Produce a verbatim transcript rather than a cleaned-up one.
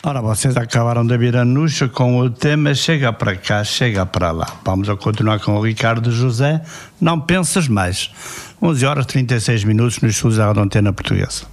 Ora, vocês acabaram de vir a Nuxa com o tema Chega para cá, chega para lá. Vamos a continuar com o Ricardo José. Não pensas mais. onze horas e trinta e seis minutos nos estudos da Rádio Antena Portuguesa.